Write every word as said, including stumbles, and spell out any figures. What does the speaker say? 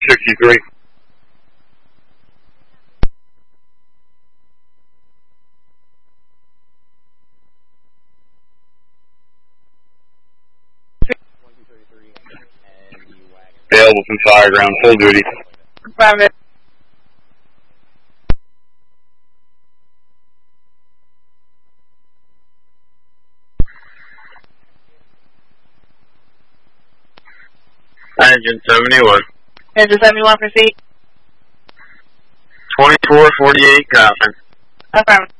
sixty-three. Available from fire ground, full duty. Private. Engine seventy-one. Engine seventy-one, proceed. twenty-four forty-eight, Coffin. Affirmative.